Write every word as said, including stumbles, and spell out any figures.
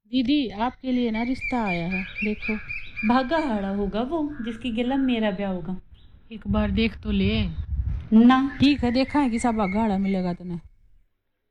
दीदी आपके लिए ना रिश्ता आया है, देखो। भागा हाड़ा होगा वो जिसकी गिला मेरा ब्याह होगा। एक बार देख तो ले ना ठीक है, देखा है कि सब भागा हाड़ा मिलेगा तुम्हें।